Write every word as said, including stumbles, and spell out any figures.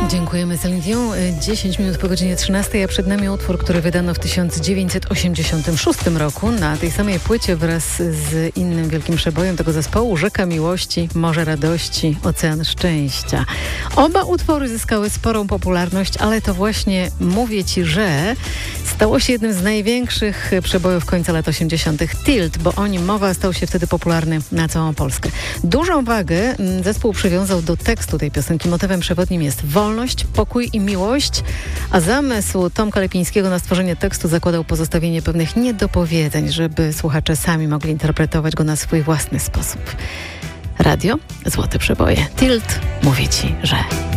Dziękujemy Celine Dion. dziesięć minut po godzinie trzynastej, a przed nami utwór, który wydano w tysiąc dziewięćset osiemdziesiątym szóstym roku na tej samej płycie wraz z innym wielkim przebojem tego zespołu, Rzeka Miłości, Morze Radości, Ocean Szczęścia. Oba utwory zyskały sporą popularność, ale to właśnie Mówię Ci, że stało się jednym z największych przebojów końca lat osiemdziesiątych. Tilt, bo o nim mowa, stał się wtedy popularny na całą Polskę. Dużą wagę zespół przywiązał do tekstu tej piosenki. Motywem przewodnim jest wolność, pokój i miłość, a zamysł Tomka Lepińskiego na stworzenie tekstu zakładał pozostawienie pewnych niedopowiedzeń, żeby słuchacze sami mogli interpretować go na swój własny sposób. Radio Złote Przeboje. Tilt, mówię Ci, że...